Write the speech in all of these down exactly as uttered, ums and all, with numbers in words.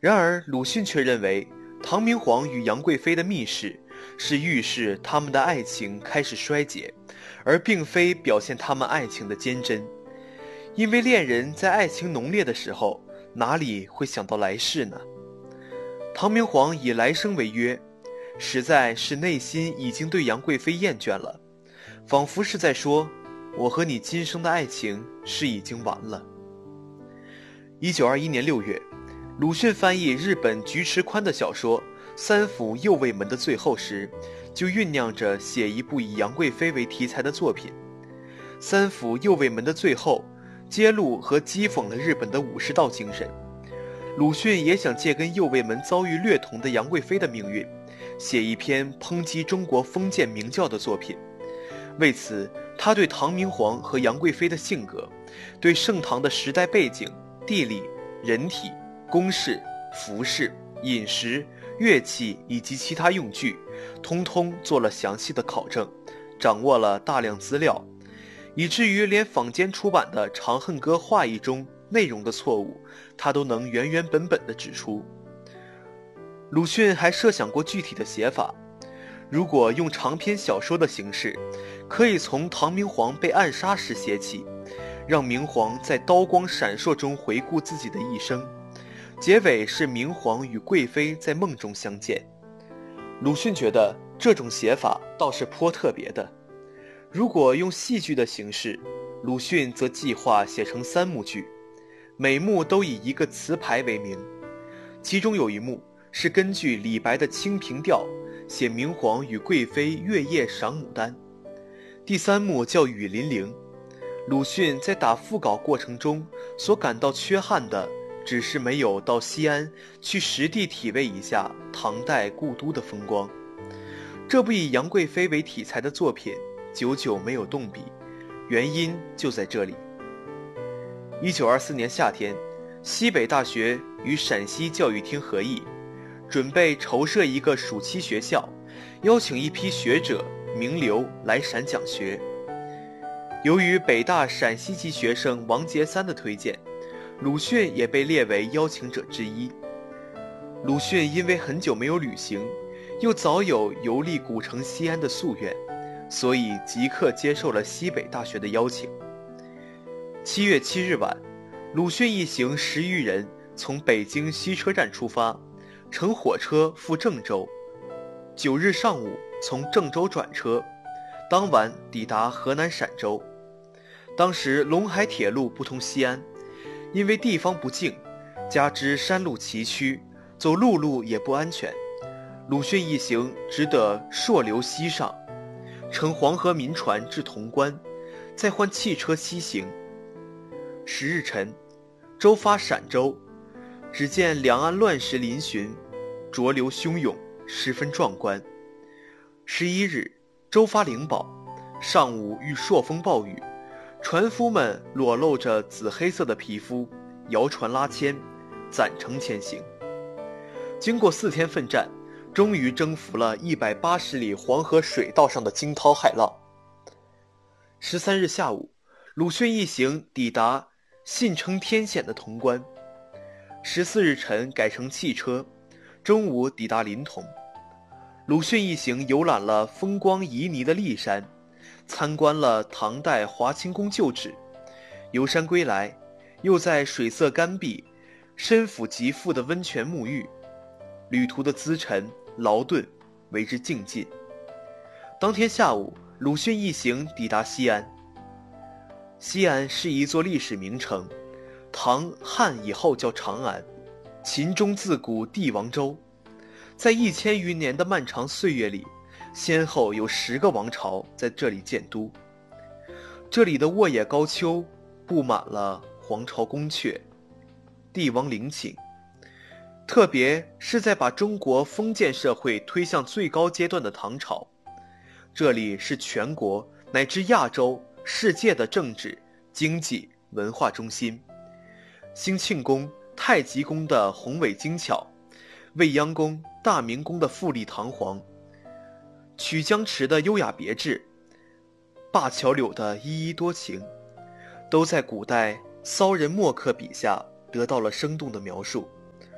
然而鲁迅却认为唐明皇与杨贵妃的密室是预示他们的爱情开始衰竭，而并非表现他们爱情的坚贞。因为恋人在爱情浓烈的时候，哪里会想到来世呢？唐明皇以来生为约，实在是内心已经对杨贵妃厌倦了，仿佛是在说，我和你今生的爱情是已经完了。一九二一年六月，鲁迅翻译日本菊池宽的小说《三府右卫门》的最后时，就酝酿着写一部以杨贵妃为题材的作品。《三府右卫门》的最后揭露和讥讽了日本的武士道精神。鲁迅也想借跟右卫门遭遇略同的杨贵妃的命运，写一篇抨击中国封建明教的作品。为此，他对唐明皇和杨贵妃的性格，对盛唐的时代背景、地理、人体、宫室、服饰、饮食、乐器以及其他用具，通通做了详细的考证，掌握了大量资料，以至于连坊间出版的《长恨歌》话译中内容的错误，他都能原原本本地指出。鲁迅还设想过具体的写法，如果用长篇小说的形式，可以从唐明皇被暗杀时写起，让明皇在刀光闪烁中回顾自己的一生，结尾是明皇与贵妃在梦中相见。鲁迅觉得这种写法倒是颇特别的。如果用戏剧的形式，鲁迅则计划写成三幕剧，每幕都以一个词牌为名，其中有一幕是根据李白的《清平调》写明皇与贵妃月夜赏牡丹。第三幕叫《雨霖铃》，鲁迅在打副稿过程中所感到缺憾的，只是没有到西安去实地体味一下唐代故都的风光。这部以杨贵妃为题材的作品久久没有动笔，原因就在这里。一九二四年夏天，西北大学与陕西教育厅合议，准备筹设一个暑期学校，邀请一批学者名流来陕讲学。由于北大陕西籍学生王杰三的推荐，鲁迅也被列为邀请者之一。鲁迅因为很久没有旅行，又早有游历古城西安的夙愿，所以即刻接受了西北大学的邀请。七月七日晚，鲁迅一行十余人从北京西车站出发，乘火车赴郑州。九日上午从郑州转车，当晚抵达河南陕州。当时陇海铁路不通西安，因为地方不静，加之山路崎岖，走陆路也不安全，鲁迅一行只得溯流西上，乘黄河民船至潼关，再换汽车西行。十日晨，舟发陕州，只见两岸乱石嶙峋，浊流汹涌，十分壮观。十一日，舟发灵宝，上午遇朔风暴雨，船夫们裸露着紫黑色的皮肤，摇船拉纤，攒成前行。经过四天奋战，终于征服了一百八十里黄河水道上的惊涛骇浪。十三日下午，鲁迅一行抵达信称天险的潼关。十四日晨改乘汽车，中午抵达临潼。鲁迅一行游览了风光旖旎的骊山，参观了唐代华清宫旧址。游山归来，又在水色干碧、深府极富的温泉沐浴。旅途的资沉劳顿为之尽尽。当天下午，鲁迅一行抵达西安。西安是一座历史名城，唐汉以后叫长安，秦中自古帝王州。在一千余年的漫长岁月里，先后有十个王朝在这里建都。这里的沃野高丘布满了皇朝宫阙、帝王陵寝，特别是在把中国封建社会推向最高阶段的唐朝，这里是全国乃至亚洲、世界的政治、经济、文化中心。兴庆宫、太极宫的宏伟精巧，未央宫、大明宫的富丽堂皇，曲江池的优雅别致，灞桥柳的依依多情，都在古代骚人墨客笔下得到了生动的描述。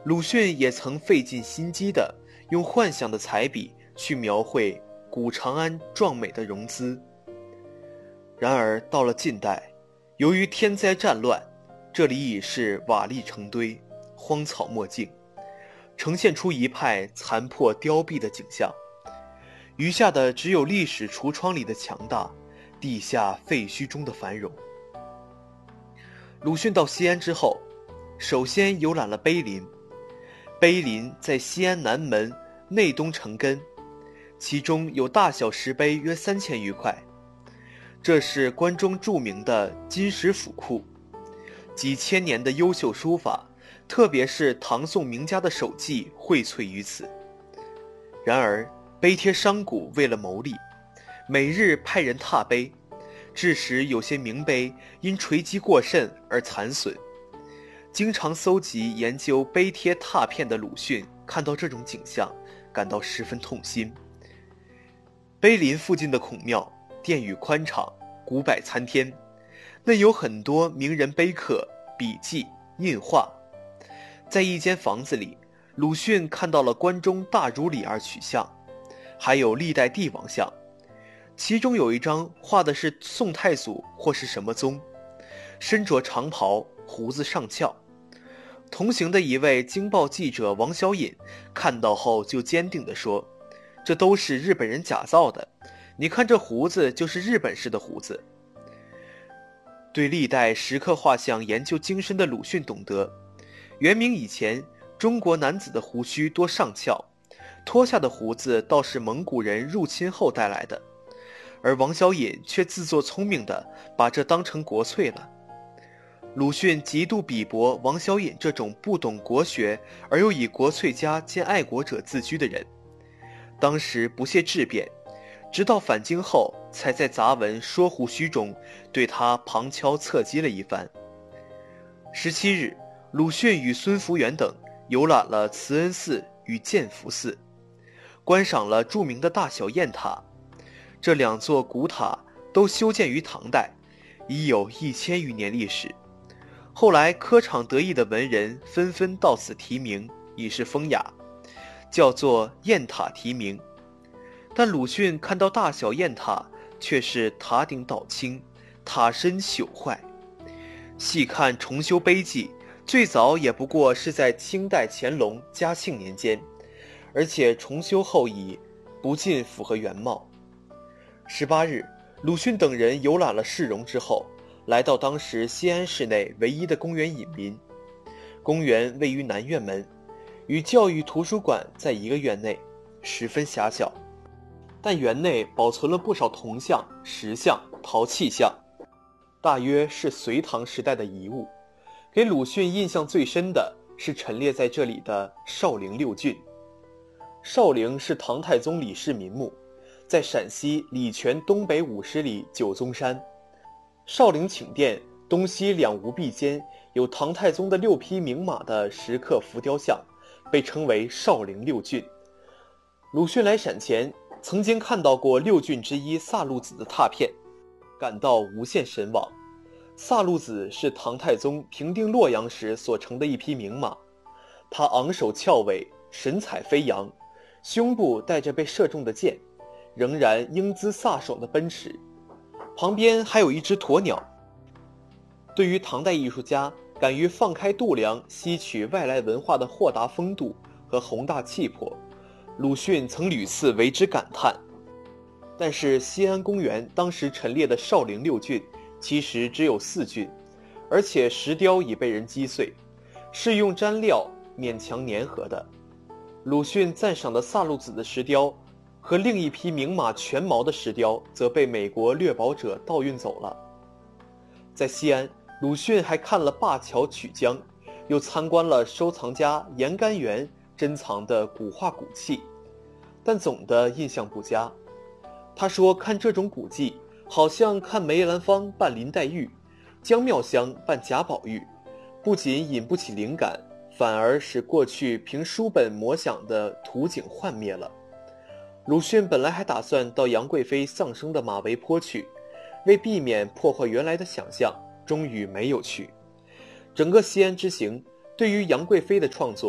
鲁迅也曾费尽心机地用幻想的彩笔去描绘古长安壮美的容姿。然而到了近代，由于天灾战乱，这里已是瓦砾成堆，荒草没尽，呈现出一派残破凋敝的景象，余下的只有历史橱窗里的强大，地下废墟中的繁荣。鲁迅到西安之后，首先游览了碑林。碑林在西安南门内东城根，其中有大小石碑约三千余块。这是关中著名的金石府库，几千年的优秀书法，特别是唐宋名家的手迹荟萃于此。然而碑帖商贾为了牟利，每日派人踏碑，致使有些名碑因锤击过甚而残损。经常搜集研究碑帖拓片的鲁迅看到这种景象，感到十分痛心。碑林附近的孔庙殿宇宽敞，古柏参天，内有很多名人碑刻、笔记、印画。在一间房子里，鲁迅看到了关中大儒李二曲像，还有历代帝王像，其中有一张画的是宋太祖或是什么宗，身着长袍，胡子上翘。同行的一位京报记者王小隐看到后就坚定地说，这都是日本人假造的，你看这胡子就是日本式的胡子。对历代石刻画像研究精深的鲁迅懂得，元明以前中国男子的胡须多上翘，脱下的胡子倒是蒙古人入侵后带来的，而王小隐却自作聪明地把这当成国粹了。鲁迅极度鄙薄王小隐这种不懂国学而又以国粹家兼爱国者自居的人，当时不屑质辩，直到返京后才在杂文《说胡须》中对他旁敲侧击了一番。十七日，鲁迅与孙福元等游览了慈恩寺与建福寺，观赏了著名的大小雁塔。这两座古塔都修建于唐代，已有一千余年历史。后来科场得意的文人纷纷到此题名，以示风雅，叫做雁塔题名。但鲁迅看到大小雁塔却是塔顶倒倾，塔身朽坏。细看重修碑记，最早也不过是在清代乾隆、嘉庆年间，而且重修后已不尽符合原貌。十八日，鲁迅等人游览了市容之后，来到当时西安市内唯一的公园隐民。公园位于南院门，与教育图书馆在一个院内，十分狭小，但园内保存了不少铜像、石像、陶器像，大约是隋唐时代的遗物。给鲁迅印象最深的是陈列在这里的少陵六郡。少陵是唐太宗李氏民墓，在陕西礼泉东北五十里九宗山。少陵寝殿东西两无壁间有唐太宗的六匹名马的石刻浮雕像，被称为少陵六郡。鲁迅来陕前曾经看到过六郡之一萨路子的拓片，感到无限神往。萨路子是唐太宗平定洛阳时所乘的一匹名马，他昂首翘尾，神采飞扬，胸部带着被射中的箭，仍然英姿飒爽地奔驰。旁边还有一只鸵鸟。对于唐代艺术家敢于放开度量吸取外来文化的豁达风度和宏大气魄，鲁迅曾屡次为之感叹。但是西安公园当时陈列的少陵六郡其实只有四郡，而且石雕已被人击碎，是用粘料勉强粘合的。鲁迅赞赏的萨路子的石雕和另一匹名马全毛的石雕则被美国掠宝者盗运走了。在西安，鲁迅还看了灞桥曲江，又参观了收藏家严甘元珍藏的古画古器，但总的印象不佳。他说看这种古迹好像看梅兰芳扮林黛玉，江妙香扮贾宝玉，不仅引不起灵感，反而使过去凭书本摹想的图景幻灭了。鲁迅本来还打算到杨贵妃丧生的马嵬坡去，为避免破坏原来的想象，终于没有去。整个西安之行对于杨贵妃的创作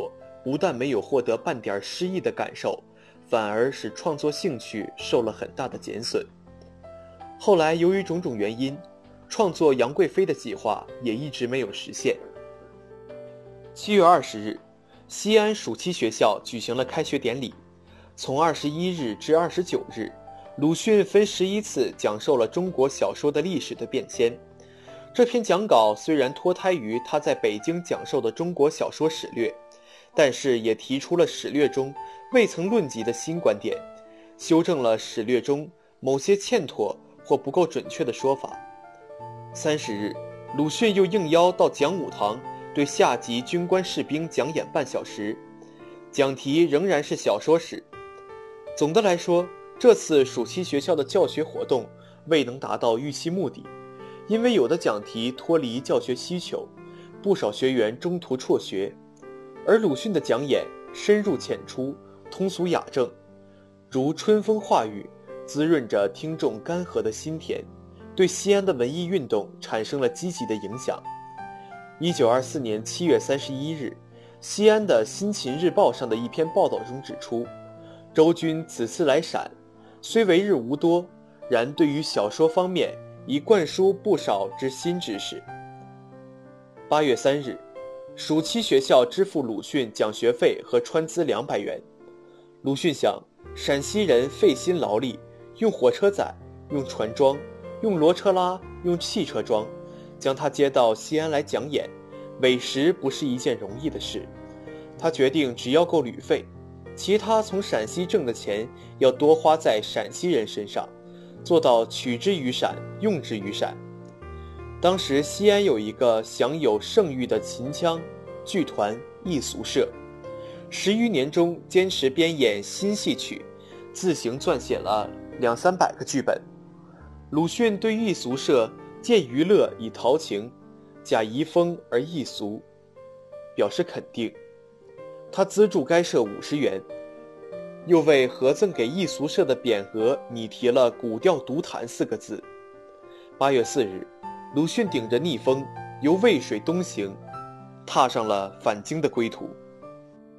不但没有获得半点诗意的感受，反而使创作兴趣受了很大的减损。后来由于种种原因，创作杨贵妃的计划也一直没有实现。七月二十日，西安暑期学校举行了开学典礼。从二十一日至二十九日，鲁迅分十一次讲授了中国小说的历史的变迁。这篇讲稿虽然脱胎于他在北京讲授的中国小说史略，但是也提出了史略中未曾论及的新观点，修正了史略中某些欠妥或不够准确的说法。三十日，鲁迅又应邀到讲武堂对下级军官士兵讲演半小时，讲题仍然是小说史。总的来说，这次暑期学校的教学活动未能达到预期目的，因为有的讲题脱离教学需求，不少学员中途辍学，而鲁迅的讲演深入浅出，通俗雅正，如春风化雨，滋润着听众干涸的心田，对西安的文艺运动产生了积极的影响。一九二四年七月三十一日，西安的《新秦日报》上的一篇报道中指出，周君此次来陕，虽为日无多，然对于小说方面已灌输不少之新知识。八月三日，暑期学校支付鲁迅讲学费和川资两百元。鲁迅想，陕西人费心劳力，用火车载，用船装，用骡车拉，用汽车装，将他接到西安来讲演，委实不是一件容易的事。他决定只要够旅费，其他从陕西挣的钱要多花在陕西人身上，做到取之于陕，用之于陕。当时西安有一个享有盛誉的秦腔剧团艺俗社，十余年中坚持编演新戏曲，自行撰写了两三百个剧本。鲁迅对艺俗社见娱乐以陶情，假遗风而艺俗，表示肯定。他资助该社五十元，又为合赠给艺俗社的匾额拟题了古调独弹四个字。八月四日，鲁迅顶着逆风由渭水东行，踏上了返京的归途。